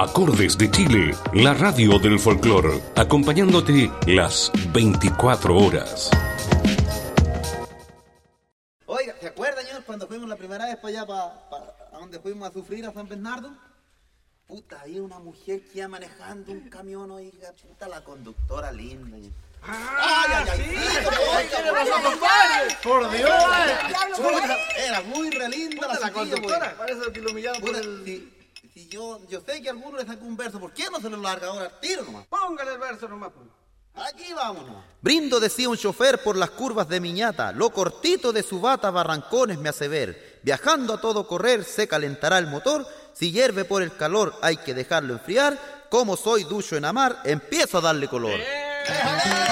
Acordes de Chile, la radio del folclor, acompañándote las 24 horas. Oiga, ¿se acuerdan, señor, cuando fuimos la primera vez para allá, a donde fuimos a sufrir a San Bernardo? Puta, había una mujer que iba manejando un camión, oiga, puta, la conductora linda. ¡Por Dios! Era muy re linda la conductora. Parece que lo humillaron por el... Si yo sé que a alguno le sacó un verso, ¿por qué no se lo larga ahora al tiro nomás? Póngale el verso nomás. Aquí vámonos. Brindo, decía un chofer por las curvas de Miñata, lo cortito de su bata barrancones me hace ver. Viajando a todo correr se calentará el motor, si hierve por el calor hay que dejarlo enfriar. Como soy ducho en amar, empiezo a darle color.